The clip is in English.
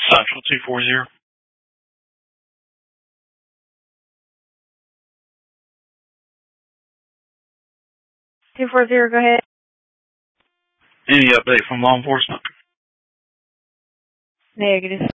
Central 240. 240, go ahead. Any update from law enforcement? Negative.